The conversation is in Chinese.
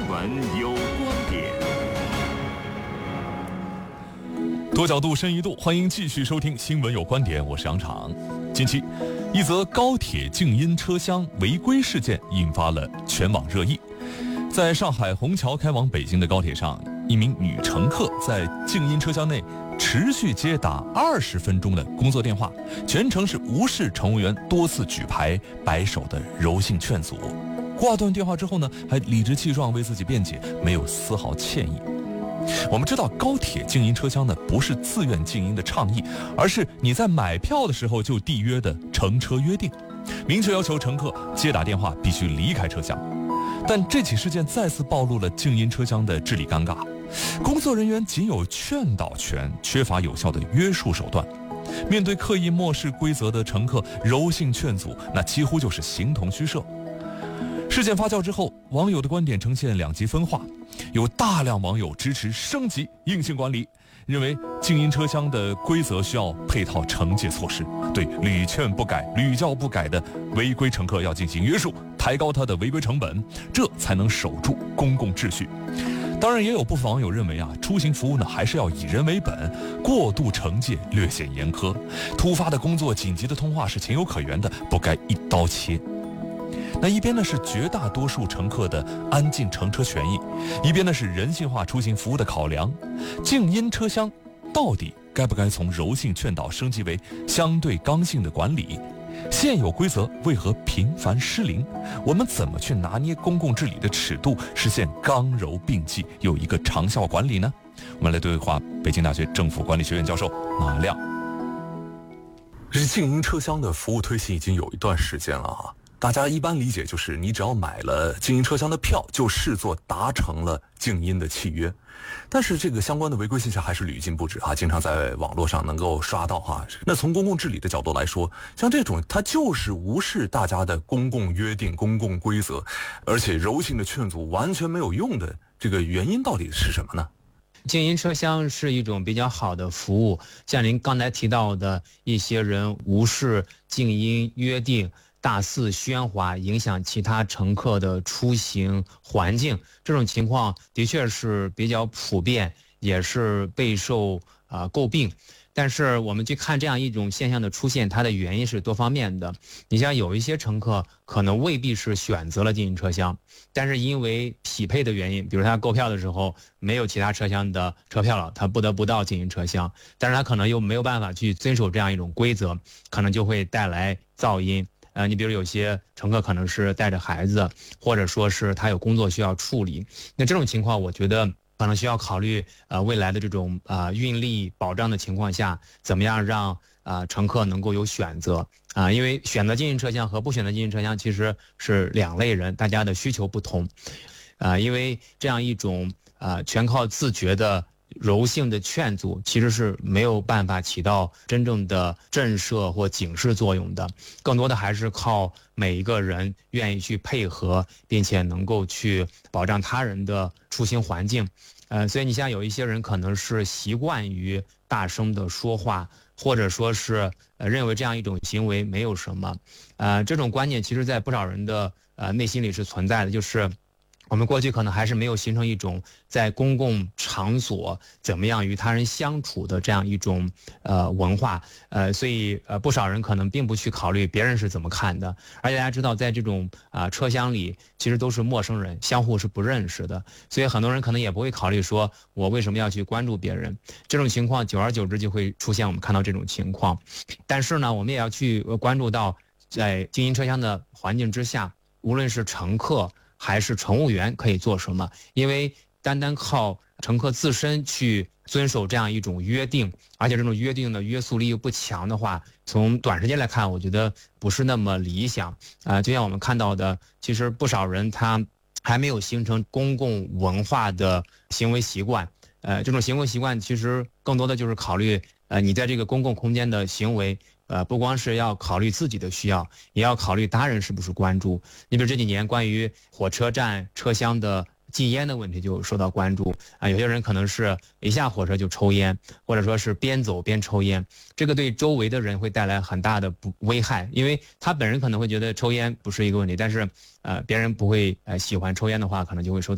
闻有观点， 多角度深一度，欢迎继续收听新闻有观点，我是杨昶。近期，一则高铁静音车厢违规事件引发了全网热议。在上海虹桥开往北京的高铁上，一名女乘客在静音车厢内持续接打20分钟的工作电话，全程是无视乘务员多次举牌摆手的柔性劝阻。挂断电话之后呢，还理直气壮为自己辩解，没有丝毫歉意。我们知道高铁静音车厢呢不是自愿静音的倡议，而是你在买票的时候就缔约的乘车约定，明确要求乘客接打电话必须离开车厢。但这起事件再次暴露了静音车厢的治理尴尬，工作人员仅有劝导权，缺乏有效的约束手段。面对刻意漠视规则的乘客，柔性劝阻那几乎就是形同虚设。事件发酵之后，网友的观点呈现两极分化，有大量网友支持升级硬性管理，认为静音车厢的规则需要配套惩戒措施，对屡劝不改、屡教不改的违规乘客要进行约束，抬高他的违规成本，这才能守住公共秩序。当然，也有部分网友认为出行服务呢还是要以人为本，过度惩戒略显严苛，突发的工作、紧急的通话是情有可原的，不该一刀切。那一边呢是绝大多数乘客的安静乘车权益，一边呢是人性化出行服务的考量。静音车厢到底该不该从柔性劝导升级为相对刚性的管理？现有规则为何频繁失灵？我们怎么去拿捏公共治理的尺度，实现刚柔并济，有一个长效管理呢？我们来对话北京大学政府管理学院教授马亮。这静音车厢的服务推行已经有一段时间了大家一般理解就是你只要买了静音车厢的票，就视作达成了静音的契约。但是这个相关的违规现象还是屡禁不止经常在网络上能够刷到那从公共治理的角度来说，像这种它就是无视大家的公共约定、公共规则，而且柔性的劝阻完全没有用的，这个原因到底是什么呢？ 静音车厢是一种比较好的服务，像您刚才提到的一些人无视静音约定，大肆喧哗，影响其他乘客的出行环境，这种情况的确是比较普遍，也是备受诟病。但是我们去看这样一种现象的出现，它的原因是多方面的。你像有一些乘客可能未必是选择了静音车厢，但是因为匹配的原因，比如他购票的时候没有其他车厢的车票了，他不得不到静音车厢，但是他可能又没有办法去遵守这样一种规则，可能就会带来噪音。你比如有些乘客可能是带着孩子，或者说是他有工作需要处理，那这种情况我觉得可能需要考虑未来的这种运力保障的情况下，怎么样让乘客能够有选择因为选择静音车厢和不选择静音车厢其实是两类人，大家的需求不同因为这样一种全靠自觉的柔性的劝阻其实是没有办法起到真正的震慑或警示作用的，更多的还是靠每一个人愿意去配合，并且能够去保障他人的出行环境。所以你像有一些人可能是习惯于大声的说话，或者说是认为这样一种行为没有什么。这种观念其实在不少人的内心里是存在的，就是我们过去可能还是没有形成一种在公共场所怎么样与他人相处的这样一种文化，所以不少人可能并不去考虑别人是怎么看的，而且大家知道在这种车厢里其实都是陌生人，相互是不认识的，所以很多人可能也不会考虑说我为什么要去关注别人，这种情况久而久之就会出现我们看到这种情况。但是呢，我们也要去关注到在静音车厢的环境之下，无论是乘客还是乘务员可以做什么？因为单单靠乘客自身去遵守这样一种约定，而且这种约定的约束力又不强的话，从短时间来看，我觉得不是那么理想就像我们看到的，其实不少人他还没有形成公共文化的行为习惯，这种行为习惯其实更多的就是考虑你在这个公共空间的行为。不光是要考虑自己的需要，也要考虑他人是不是关注。你比如这几年关于火车站车厢的禁烟的问题就受到关注有些人可能是一下火车就抽烟，或者说是边走边抽烟，这个对周围的人会带来很大的危害，因为他本人可能会觉得抽烟不是一个问题，但是别人不会喜欢抽烟的话，可能就会受到